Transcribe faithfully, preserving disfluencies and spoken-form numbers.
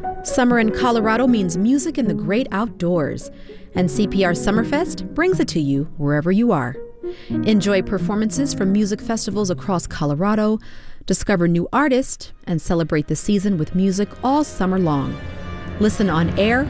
Summer in Colorado means music in the great outdoors, and C P R Summerfest brings it to you wherever you are. Enjoy performances from music festivals across Colorado, discover new artists, and celebrate the season with music all summer long. Listen on air,